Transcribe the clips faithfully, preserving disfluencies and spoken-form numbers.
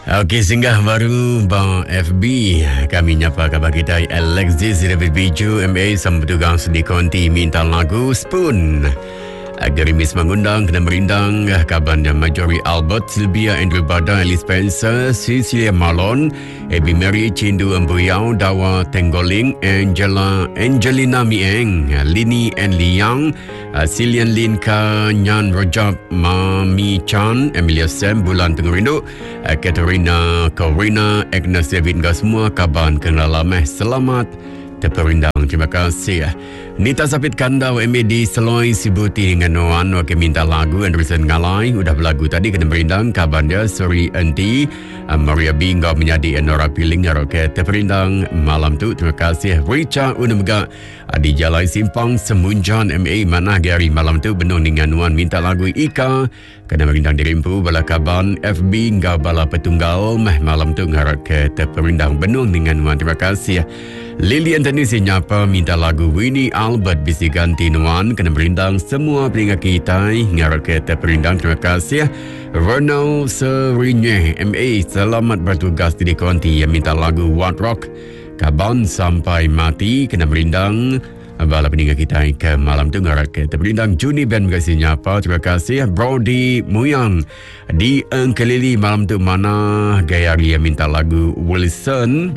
Okey, singgah baru Bang F B. Kami nyapa khabar kita Alexis David Biju M A sama petugas di konti minta lagu Spoon. Gerimis mengundang kena merindang kabarnya Majori Albert, Sylvia Andrew Bada, Alice Spencer, Cecilia Malon, Abby Mary, Cindu Embuyau, Dawa Tenggoling, Angela Angelina Mieng, Lini and Liang, Silian Lin Ka, Nyan Rojab, Mami Chan, Emilia Sam, Bulan Tengah Rindu, Katerina Corina, Agnes David, semua kabar kena lameh. Selamat terperindang. Terima kasih. Nita Sapit Kandau M A di Seloi Sibuti dengan Noan Wake minta lagu Anderson Ngalai udah berlagu tadi kena berindang kabarnya Sorry Enti Maria B Ngau menjadi Nora Piling Roke terperindang malam tu. Terima kasih. Richa Unamga di Jalai Simpang Semunjan M A Mana Gary malam tu benuh dengan Nuan minta lagu Ika kena berindang dirimpu bala kaban F B Ngau bala petunggal meh malam tu ngarok ke terperindang benuh dengan Nuan. Terima kasih. Lilian Tanisi nyapa minta lagu Winnie Albert bisi ganti Nuan kena berindang semua peringkat kita ngarok ke terperindang. Terima kasih. Ronald Serinye M A selamat bertugas di konti yang minta lagu What Rock kaban sampai mati kena berindang bala peninggal kita ke malam tu ngarok ke terperindang. Juni Ben kasih nyapa. Terima kasih. Brody Muyang di Engkelili malam tu mana gayari yang minta lagu Wilson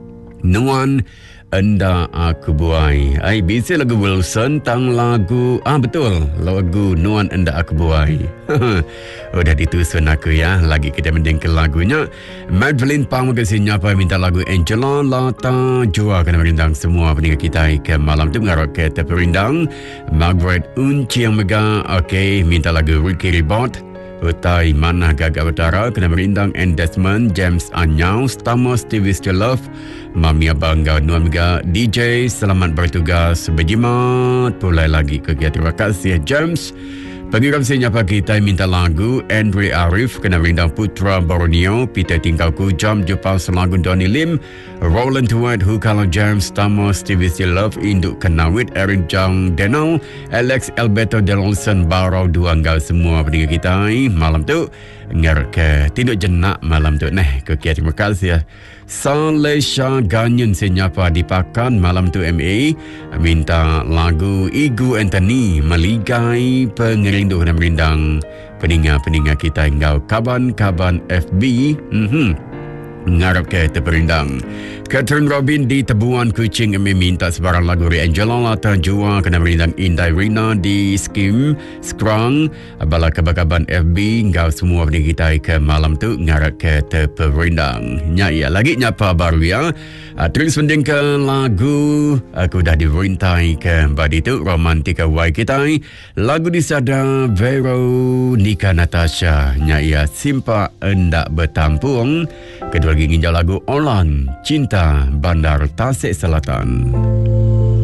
Nuan Anda Aku Buai. Ai bisa lagu Wilson tang lagu ah betul lagu Nuan Anda Aku Buai. Udah ditusun aku ya. Lagi kita mendengar lagunya. Madeline Pang kasih nyapa minta lagu Angela Lata Jua kena merindang semua pendengar kita ke malam tu ngarok ke terperindang. Margaret Unci yang mega okey minta lagu Ricky Ribot Utai Mana Gagak Utara kena merindang. And Desmond James Anyau Stamos Stevie Still Love Mami Abangga Nuan Mega D J selamat bertugas berjimat pulai lagi kegiatan. Terima kasih James. Pengiram senyapa kita minta lagu Andre Arif kena merindang Putra Borneo Peter Tingkauku Jam Jepang Selagun Donny Lim Roland White Hukala James Stamos Stevie Still Love Induk Kenawit Erin Jang Denau Alex Alberto Delonson Barau Duanggal semua pendengar kita malam tu ngar ke tinduk jenak malam tu neh kegiatan. Terima kasih. Salesha Ganyan senyapa dipakan malam tu M A minta lagu Igu Anthony Meligai pengerindu dan merindang peninggal-peninggal kita hingga kaban-kaban F B mhm ngarap ke terperindang. Catherine Robin di Tebuan Kuching M A minta sebarang lagu Ri Angela Lata Jua kena merindang. Indai Rina di Skim Skrang bala kabar-kabar F B ngau semua benda kita ke malam tu ngarap ke terperindang. Nya ya lagi nyapa baru ya. Uh, terus mendengarkan lagu aku dah dirintai ke badi tu romantika wai kita lagu disada Vero Nika Natasha nya ya simpa endak bertampung kedua lagi nginjau lagu Olan Cinta Bandar Tasik Selatan.